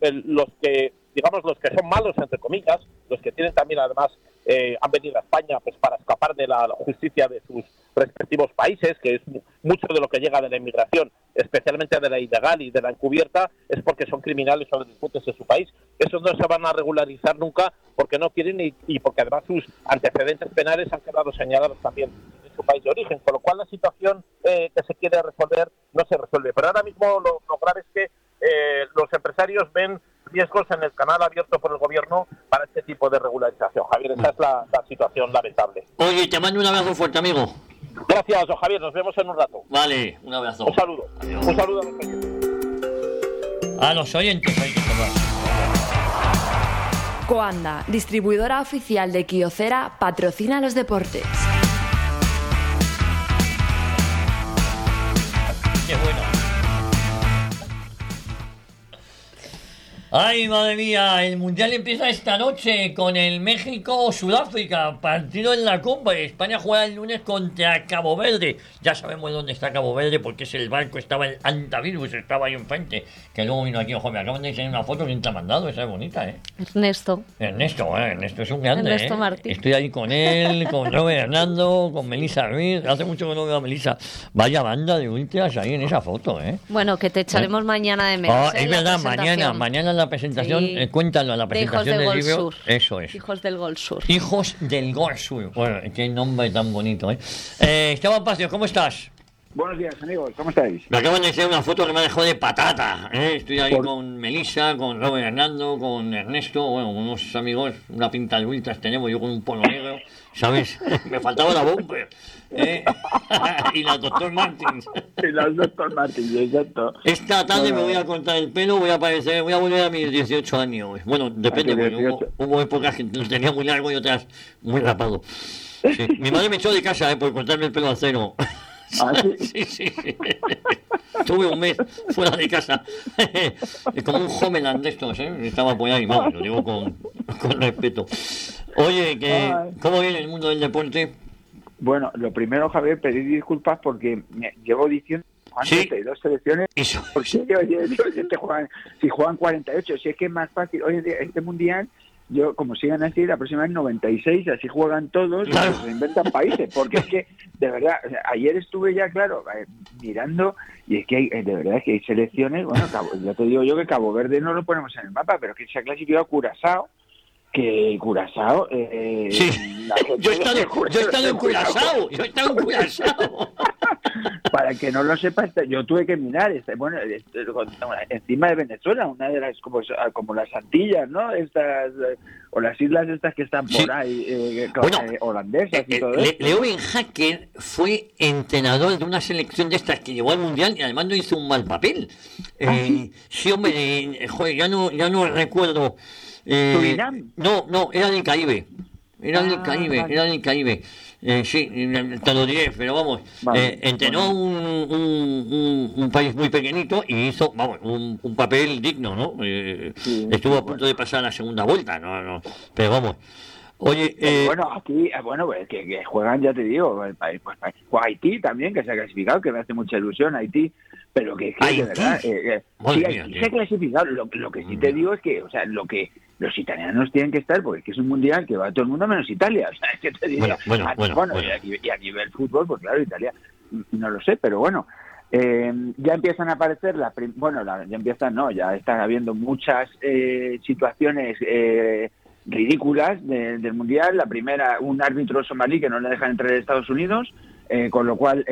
los que, digamos, los que son malos, entre comillas, los que tienen también, además, han venido a España pues para escapar de la justicia de sus respectivos países, que es mucho de lo que llega de la inmigración, especialmente de la ilegal y de la encubierta, es porque son criminales o delincuentes de su país. Esos no se van a regularizar nunca porque no quieren y porque además sus antecedentes penales han quedado señalados también en su país de origen, con lo cual la situación que se quiere resolver no se resuelve. Pero ahora mismo lo grave es que los empresarios ven riesgos en el canal abierto por el gobierno para este tipo de regularización. Javier, esa es la situación lamentable. Oye, te mando un abrazo fuerte, amigo. Gracias, don Javier, nos vemos en un rato. Vale, un abrazo. Un saludo. Adiós. Un saludo a los oyentes. A los oyentes hay que tomar. Coanda, distribuidora oficial de Kyocera, patrocina los deportes. Qué bueno. Ay, madre mía, el Mundial empieza esta noche con el México-Sudáfrica, partido en la cumbre. España juega el lunes contra Cabo Verde. Ya sabemos dónde está Cabo Verde porque es el barco, estaba el Antavirus, estaba ahí enfrente, que luego vino aquí. Ojo, me acaban de enseñar una foto, ¿quién te ha mandado? Esa es bonita, ¿eh? Ernesto Ernesto es un grande, Ernesto Martín. Estoy ahí con él, con Robert Hernando, con Melissa Ruiz. Hace mucho que no veo a Melissa. Vaya banda de ultras ahí en esa foto, ¿eh? Bueno, que te echaremos mañana de menos. Es verdad, mañana la presentación, Sí. cuéntalo, la presentación del libro. Sur. Eso es. Hijos del Gol Sur. Hijos del Gol Sur. Bueno, qué nombre tan bonito, ¿eh? Esteban Pacio, ¿cómo estás? Buenos días, amigos, ¿cómo estáis? Me acaban de hacer una foto que me dejó de patata, ¿eh? Estoy ahí Por- con Melissa, con Robert Hernando, con Ernesto, bueno, unos amigos, una pinta de ultras tenemos, yo con un polo negro, ¿sabes? Me faltaba la bumper, ¿eh? Y la Dr. Martins. Y las Dr. Martins, exacto. Esta tarde me voy a cortar el pelo, voy a volver a mis 18 años. Bueno, depende, A tus porque 18. hubo épocas que lo tenía muy largo y otras muy rapado. Sí. Mi madre me echó de casa, por cortarme el pelo a cero. ¿Ah, sí? Sí. Tuve un mes fuera de casa. Como un Homeland de estos, ¿eh? Estaba por ahí, vamos, lo digo con respeto. Oye, ¿cómo viene el mundo del deporte? Bueno, lo primero, Javier, pedir disculpas porque llevo diciendo Sí. 42 selecciones. Eso. Porque si juegan 48, si es que es más fácil. Hoy en día, este mundial, yo como sigan así, la próxima es 96, así juegan todos, Claro. y se inventan países. Porque es que, de verdad, o sea, ayer estuve ya, claro, mirando, y es que hay, de verdad es que hay selecciones, bueno, ya te digo yo que Cabo Verde no lo ponemos en el mapa, pero que se ha clasificado Curazao, que Curazao... Sí. la gente Yo he estado en Curazao. Curazao. Para que no lo sepa, yo tuve que mirar, encima de Venezuela, una de las, como las Antillas, ¿no? Estas, o las islas estas que están por Sí. ahí, Bueno, holandesas y todo eso. Leo Ben Hacker fue entrenador de una selección de estas que llevó al Mundial y además no hizo un mal papel. Sí, hombre, joder, ya no recuerdo. ¿Surinam? No, era del Caribe. Vale. Era del Caribe. Sí, te lo diré, pero vamos, Vale, entrenó un país muy pequeñito y hizo, vamos, un papel digno, ¿no? Sí, estuvo a punto de pasar a la segunda vuelta, no, pero vamos. Oye, Bueno, aquí, pues, que juegan, ya te digo, pues, Haití también, que se ha clasificado, que me hace mucha ilusión Haití, pero que Haití. de verdad, Madre sí, mía, Haití tío. se ha clasificado. Lo que sí te digo es que, o sea, lo que los italianos tienen que estar, porque es que es un mundial que va todo el mundo menos Italia, o sea, es que te diría, Bueno. y a nivel fútbol, pues claro, Italia, no lo sé, pero bueno. Ya empiezan a aparecer ya están habiendo muchas situaciones ridículas del mundial. La primera, un árbitro somalí que no le dejan entrar a Estados Unidos, con lo cual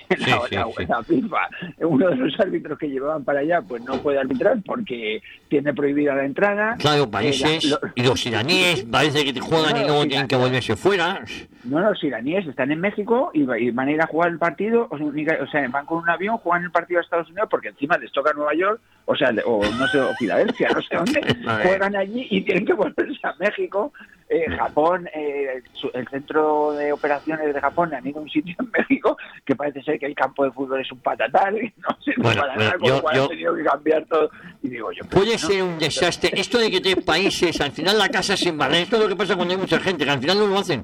la FIFA, uno de los árbitros que llevaban para allá, pues no puede arbitrar porque tiene prohibida la entrada. claro, países, y los iraníes parece que te juegan y luego tienen que volverse fuera. No, los iraníes están en México y van a ir a jugar el partido, o sea, van con un avión, juegan el partido a Estados Unidos porque encima les toca Nueva York, o no sé, o Filadelfia, no sé dónde, juegan allí y tienen que volverse a México. Japón, el centro de operaciones de Japón han ido a un sitio en México que parece ser que el campo de fútbol es un patatal y no sirve para nada, con lo cual han tenido que cambiar todo. Y digo yo, puede ser un desastre. Esto de que te países, al final la casa sin barrer, esto es lo que pasa cuando hay mucha gente, que al final no lo hacen.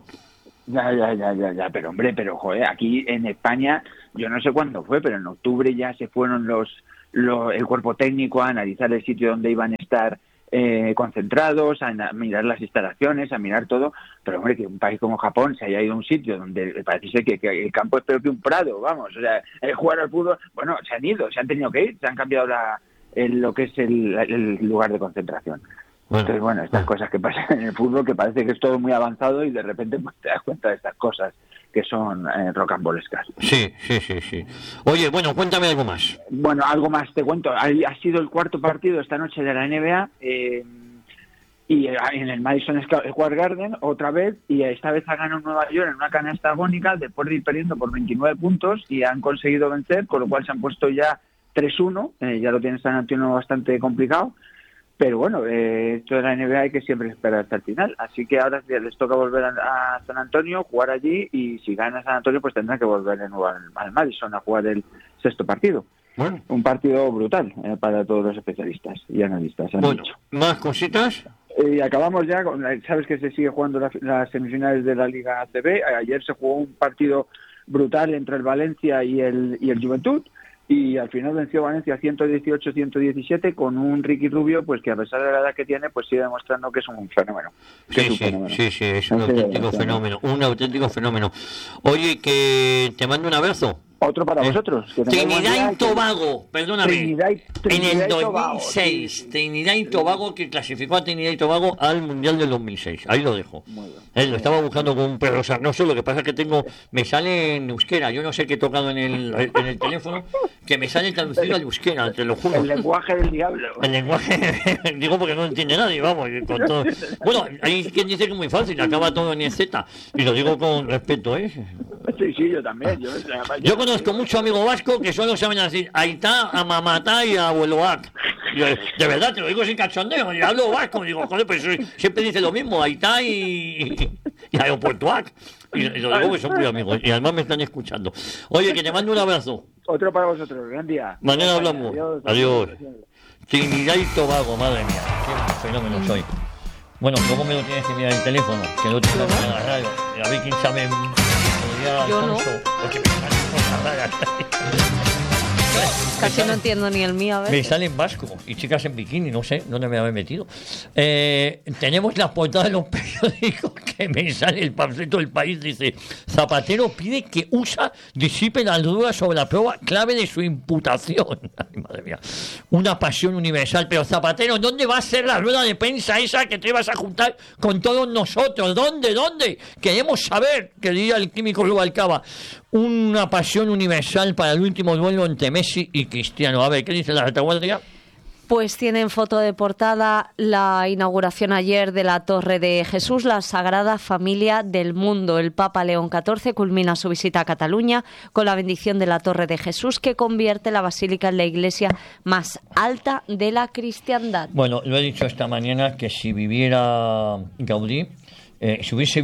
Ya, pero hombre, joder, aquí en España, yo no sé cuándo fue, pero en octubre ya se fueron el cuerpo técnico a analizar el sitio donde iban a estar concentrados, a mirar las instalaciones, a mirar todo, pero hombre, que un país como Japón se haya ido a un sitio donde parece ser que el campo es peor que un prado, vamos, o sea, jugar al fútbol, bueno, se han ido, se han tenido que ir, se han cambiado lo que es el lugar de concentración. Entonces, bueno, estas cosas que pasan en el fútbol, que parece que es todo muy avanzado y de repente pues, te das cuenta de estas cosas que son rocambolescas. Sí. Oye, bueno, cuéntame algo más. Bueno, algo más te cuento. Ha sido el cuarto partido esta noche de la NBA y en el Madison Square Garden otra vez, y esta vez ha ganado Nueva York en una canasta agónica después de ir perdiendo por 29 puntos y han conseguido vencer, con lo cual se han puesto ya 3-1, ya lo tiene San Antonio bastante complicado. Pero bueno, esto de la NBA hay que siempre esperar hasta el final. Así que ahora les toca volver a San Antonio, jugar allí, y si gana San Antonio, pues tendrán que volver de nuevo al Madison a jugar el sexto partido. Bueno. Un partido brutal para todos los especialistas y analistas. Bueno, ¿más cositas? Acabamos ya, sabes que se sigue jugando las semifinales de la Liga ACB. Ayer se jugó un partido brutal entre el Valencia y el Juventud. Y al final venció Valencia 118-117 con un Ricky Rubio, pues que a pesar de la edad que tiene, pues sigue demostrando que es un fenómeno. Sí, es un auténtico fenómeno. Oye, que te mando un abrazo. Otro para vosotros. Trinidad y Tobago, perdóname. En el 2006, Trinidad y Tobago, que clasificó a Trinidad y Tobago al Mundial del 2006. Ahí lo dejo. Lo estaba buscando con un perro sarnoso, lo que pasa es que me sale en euskera. Yo no sé qué he tocado en el teléfono, que me sale traducido al euskera, te lo juro. El lenguaje del diablo. El lenguaje, digo porque no entiende nadie, vamos. Con todo. Bueno, hay quien dice que es muy fácil, acaba todo en EZ, y lo digo con respeto, ¿eh? Sí, yo también. Yo conozco mucho amigo vasco que solo saben decir Aitá, Amamatá y Abueloac. De verdad, te lo digo sin cachondeo. Yo hablo vasco, digo, joder, pues siempre dice lo mismo, Aitá y Aeropuertoac. Y lo digo que son muy amigos. Y además me están escuchando. Oye, que te mando un abrazo. Otro para vosotros, gran día. Mañana hablamos. Adiós. Trinidad y Tobago, madre mía. Qué fenómeno soy. Bueno, luego me lo tienes que mirar el teléfono, que no te sale en la radio. A ver quién sabe. Yo no. Porque me salen cosas raras. Casi no entiendo ni el mío, a ver. Me sale en vasco y chicas en bikini, no sé dónde me había metido. Tenemos la portada de los periódicos que me sale el panfleto del País, dice: Zapatero pide que USA disipe las dudas sobre la prueba clave de su imputación. Ay, madre mía. Una pasión universal. Pero Zapatero, ¿dónde va a ser la rueda de prensa esa que te vas a juntar con todos nosotros? ¿Dónde? Queremos saber, que diría el químico Rubalcaba. Una pasión universal para el último duelo entre Messi y Cristiano. A ver, ¿qué dice la retaguardia? Pues tienen foto de portada la inauguración ayer de la Torre de Jesús, la Sagrada Familia del Mundo. El Papa León XIV culmina su visita a Cataluña con la bendición de la Torre de Jesús, que convierte la basílica en la iglesia más alta de la cristiandad. Bueno, lo he dicho esta mañana, que si viviera Gaudí, si hubiese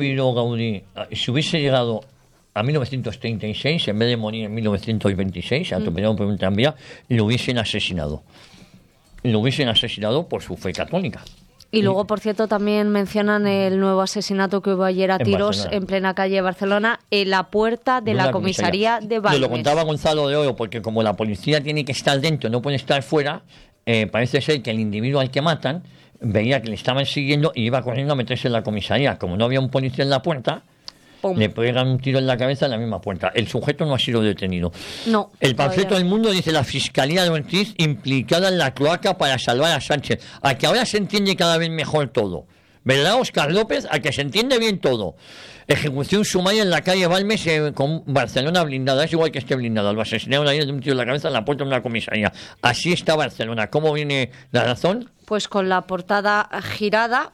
llegado a 1936, en vez de morir en 1926, atropellado por un tranvía, lo hubiesen asesinado. Lo hubiesen asesinado por su fe católica. Y luego, por cierto, también mencionan el nuevo asesinato que hubo ayer a tiros en plena calle de Barcelona, en la puerta de la comisaría de Balmes. Lo contaba Gonzalo de Oro, porque como la policía tiene que estar dentro, no puede estar fuera, parece ser que el individuo al que matan veía que le estaban siguiendo y iba corriendo a meterse en la comisaría. Como no había un policía en la puerta, le pegan un tiro en la cabeza en la misma puerta. El sujeto no ha sido detenido. No. El panfleto del Mundo dice: la Fiscalía de Ortiz implicada en la cloaca para salvar a Sánchez. A que ahora se entiende cada vez mejor todo. ¿Verdad, Óscar López? A que se entiende bien todo. Ejecución sumaria en la calle Balmes con Barcelona blindada. Es igual que esté blindada. Lo asesinaron ayer de un tiro en la cabeza en la puerta de una comisaría. Así está Barcelona. ¿Cómo viene la razón? Pues con la portada girada.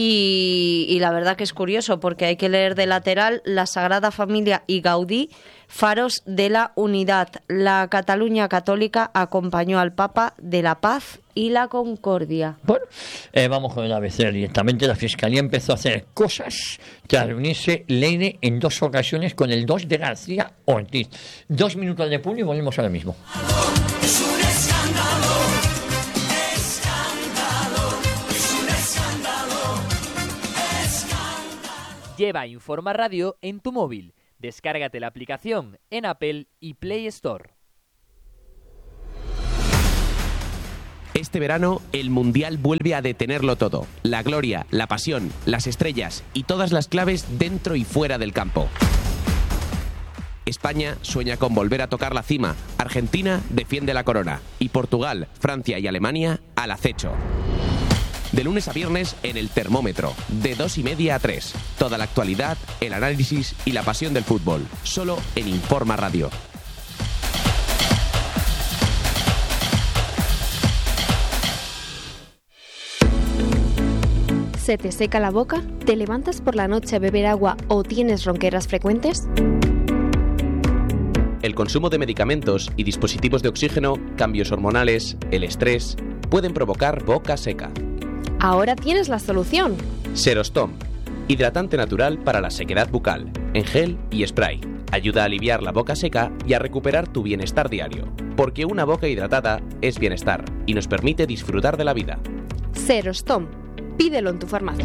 Y la verdad que es curioso, porque hay que leer de lateral: la Sagrada Familia y Gaudí, faros de la unidad. La Cataluña católica acompañó al Papa de la paz y la concordia. Bueno, vamos con el ABC directamente. La Fiscalía empezó a hacer cosas tras reunirse Leire en 2 ocasiones con el 2 de García Ortiz. 2 minutos de puño y volvemos ahora mismo. Es un escándalo. Lleva Informa Radio en tu móvil. Descárgate la aplicación en Apple y Play Store. Este verano, el Mundial vuelve a detenerlo todo. La gloria, la pasión, las estrellas y todas las claves dentro y fuera del campo. España sueña con volver a tocar la cima, Argentina defiende la corona y Portugal, Francia y Alemania al acecho. De lunes a viernes en El Termómetro, de 2:30 a 3. Toda la actualidad, el análisis y la pasión del fútbol, solo en Informa Radio. ¿Se te seca la boca? ¿Te levantas por la noche a beber agua o tienes ronqueras frecuentes? El consumo de medicamentos y dispositivos de oxígeno, cambios hormonales, el estrés, pueden provocar boca seca. Ahora tienes la solución. Serostom, hidratante natural para la sequedad bucal, en gel y spray. Ayuda a aliviar la boca seca y a recuperar tu bienestar diario. Porque una boca hidratada es bienestar y nos permite disfrutar de la vida. Serostom. Pídelo en tu farmacia.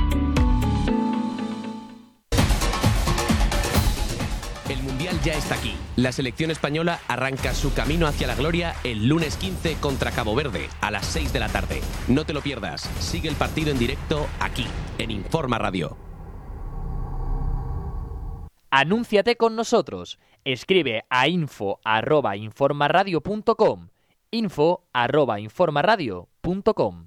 El Mundial ya está aquí. La selección española arranca su camino hacia la gloria el lunes 15 contra Cabo Verde a las 6 de la tarde. No te lo pierdas. Sigue el partido en directo aquí, en Informa Radio. Anúnciate con nosotros. Escribe a info@informaradio.com. info@informaradio.com.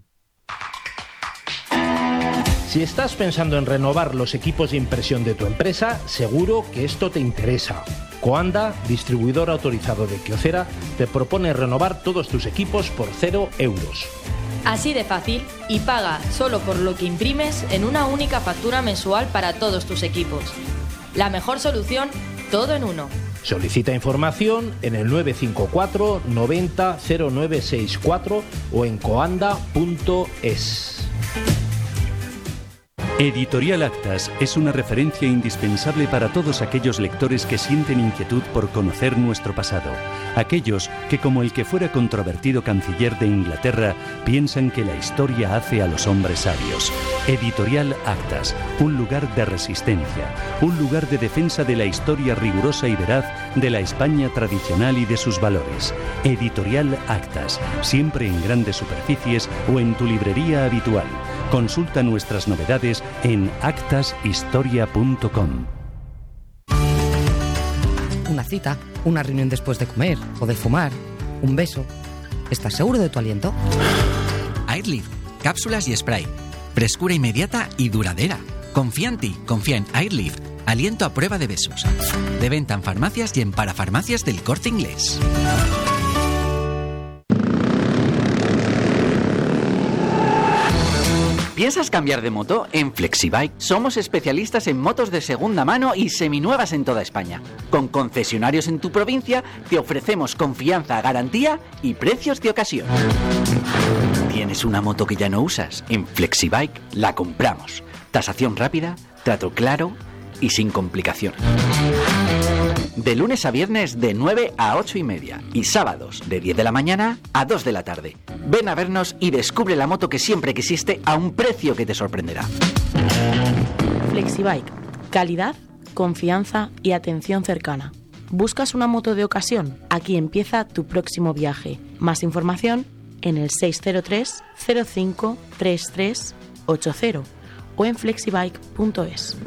Si estás pensando en renovar los equipos de impresión de tu empresa, seguro que esto te interesa. Coanda, distribuidor autorizado de Kyocera, te propone renovar todos tus equipos por 0 euros. Así de fácil, y paga solo por lo que imprimes en una única factura mensual para todos tus equipos. La mejor solución, todo en uno. Solicita información en el 954 90 0964 o en coanda.es. Editorial Actas es una referencia indispensable para todos aquellos lectores que sienten inquietud por conocer nuestro pasado. Aquellos que, como el que fuera controvertido canciller de Inglaterra, piensan que la historia hace a los hombres sabios. Editorial Actas, un lugar de resistencia, un lugar de defensa de la historia rigurosa y veraz de la España tradicional y de sus valores. Editorial Actas, siempre en grandes superficies o en tu librería habitual. Consulta nuestras novedades en actashistoria.com. Una cita, una reunión después de comer o de fumar, un beso. ¿Estás seguro de tu aliento? Airlift, cápsulas y spray. Frescura inmediata y duradera. Confía en ti, confía en Airlift. Aliento a prueba de besos. De venta en farmacias y en parafarmacias del Corte Inglés. ¿Piensas cambiar de moto? En Flexibike somos especialistas en motos de segunda mano y seminuevas en toda España. Con concesionarios en tu provincia te ofrecemos confianza, garantía y precios de ocasión. ¿Tienes una moto que ya no usas? En Flexibike la compramos. Tasación rápida, trato claro y sin complicaciones. De lunes a viernes de 9 a 8:30 y sábados de 10 de la mañana a 2 de la tarde. Ven a vernos y descubre la moto que siempre quisiste a un precio que te sorprenderá. Flexibike. Calidad, confianza y atención cercana. ¿Buscas una moto de ocasión? Aquí empieza tu próximo viaje. Más información en el 603 05 33 80 o en flexibike.es.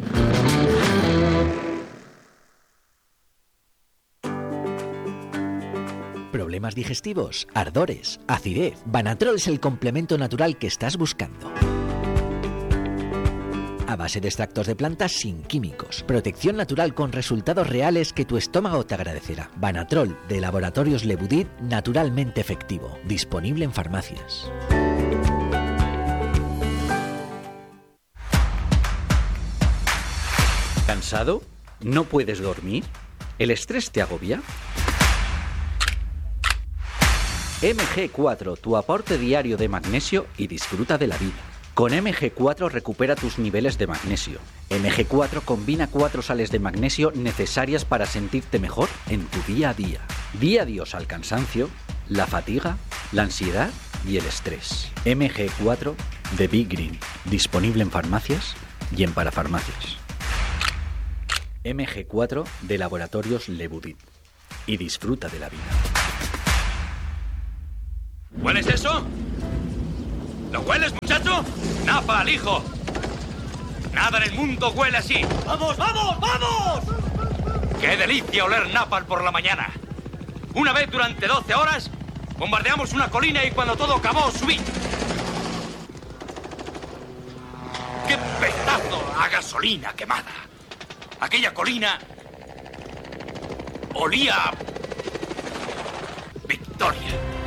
¿Problemas digestivos? ¿Ardores? ¿Acidez? Banatrol es el complemento natural que estás buscando. A base de extractos de plantas sin químicos. Protección natural con resultados reales que tu estómago te agradecerá. Banatrol de Laboratorios Lebudit, naturalmente efectivo. Disponible en farmacias. ¿Cansado? ¿No puedes dormir? ¿El estrés te agobia? MG4, tu aporte diario de magnesio y disfruta de la vida. Con MG4 recupera tus niveles de magnesio. MG4 combina 4 sales de magnesio necesarias para sentirte mejor en tu día a día. Di adiós al cansancio, la fatiga, la ansiedad y el estrés. MG4 de Big Green, disponible en farmacias y en parafarmacias. MG4 de Laboratorios Lebudit. Y disfruta de la vida. ¿Hueles eso? ¿Lo hueles, muchacho? ¡Napal, hijo! Nada en el mundo huele así. ¡Vamos, vamos, vamos! ¡Qué delicia oler napal por la mañana! Una vez durante 12 horas, bombardeamos una colina y cuando todo acabó, subí. ¡Qué pedazo a gasolina quemada! Aquella colina olía a victoria.